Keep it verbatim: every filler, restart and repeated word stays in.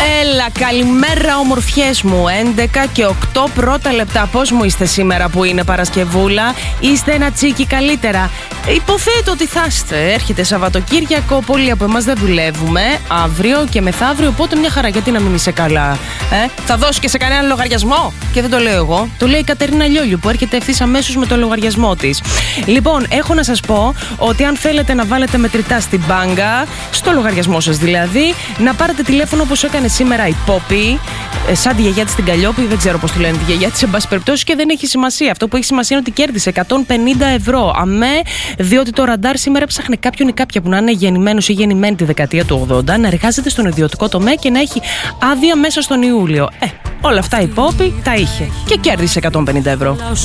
Έλα, καλημέρα ομορφιές μου. έντεκα και οκτώ πρώτα λεπτά. Πώς μου είστε σήμερα που είναι Παρασκευούλα? Είστε ένα τσίκι καλύτερα? Υποθέτω ότι θα είστε. Έρχεται Σαββατοκύριακο, πολλοί από εμάς δεν δουλεύουμε αύριο και μεθαύριο, οπότε μια χαρά. Γιατί να μην είσαι καλά? Ε? Θα δώσει και σε κανέναν λογαριασμό? Και δεν το λέω εγώ, το λέει η Κατερίνα Λιόλιου που έρχεται ευθύς αμέσως με το λογαριασμό της. Λοιπόν, έχω να σας πω ότι αν θέλετε να βάλετε μετρητά στην μπάγκα, στο λογαριασμό σας δηλαδή, να πάρετε τηλέφωνο όπως έκανε σήμερα η Πόπη, σαν τη γιαγιά της στην Καλλιόπη, δεν ξέρω πώς τη λένε τη γιαγιά της, σε πάση περιπτώσει, και δεν έχει σημασία. Αυτό που έχει σημασία είναι ότι κέρδισε εκατόν πενήντα ευρώ. Αμέ, διότι το ραντάρ σήμερα ψάχνει κάποιον ή κάποια που να είναι γεννημένος ή γεννημένη τη δεκαετία του ογδόντα, να εργάζεται στον ιδιωτικό τομέα και να έχει άδεια μέσα στον Ιούλιο. Ε, όλα αυτά η Πόπη τα είχε και κέρδισε εκατόν πενήντα ευρώ.